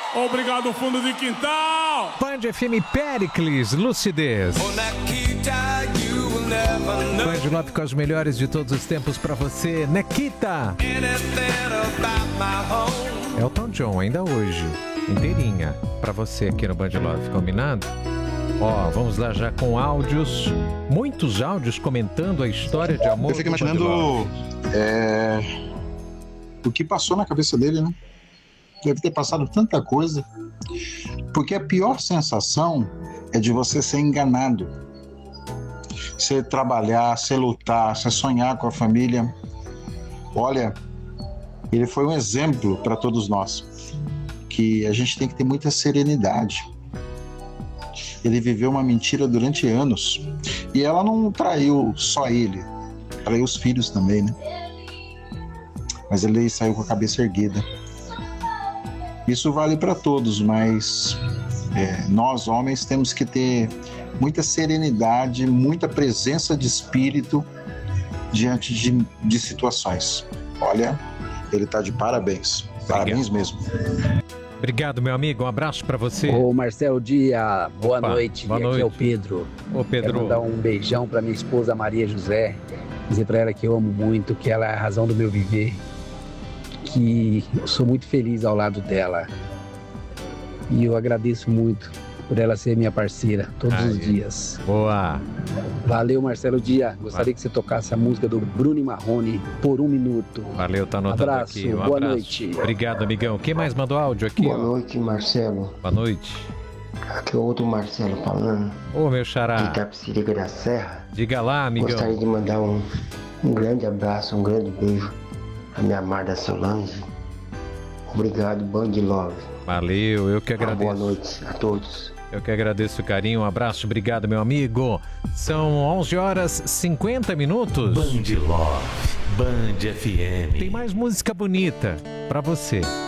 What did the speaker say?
Obrigado, fundo de quintal. Band FM Péricles, Lucidez. Band Love com as melhores de todos os tempos pra você. Nikita. Elton John, ainda hoje, inteirinha, pra você aqui no Band Love, combinado? Ó, vamos lá já com áudios, muitos áudios comentando a história de amor. Eu fico imaginando o que passou na cabeça dele, né? Deve ter passado tanta coisa. Porque a pior sensação é de você ser enganado. Você trabalhar, você lutar, você sonhar com a família. Olha, ele foi um exemplo para todos nós. Que a gente tem que ter muita serenidade. Ele viveu uma mentira durante anos. E ela não traiu só ele. Traiu os filhos também, né? Mas ele saiu com a cabeça erguida. Isso vale para todos, mas nós homens temos que ter muita serenidade, muita presença de espírito diante de situações. Olha, ele está de parabéns. Parabéns mesmo. Obrigado, meu amigo. Um abraço para você. Ô, Marcelo Dia, boa noite. Boa Aqui noite. é o Pedro. Ô, Pedro. Quero mandar um beijão para minha esposa Maria José. Dizer para ela que eu amo muito, que ela é a razão do meu viver. Que eu sou muito feliz ao lado dela. E eu agradeço muito por ela ser minha parceira todos os dias. Boa. Valeu, Marcelo Dia. Gostaria que você tocasse a música do Bruno e Marrone por 1 minuto. Valeu, tá anotado Abraço, aqui. boa noite. Obrigado, amigão. Quem mais mandou áudio aqui? Boa noite, Marcelo. Boa noite. Aqui é o outro Marcelo falando. Ô, meu xará. De Itapecerica da Serra. Diga lá, amigão. Gostaria de mandar um grande abraço, um grande beijo à minha amada Solange. Obrigado, Band Love. Valeu, eu que agradeço. Boa noite a todos. Eu que agradeço o carinho, um abraço, obrigado, meu amigo. São 11h50. Band Love, Band FM. Tem mais música bonita pra você.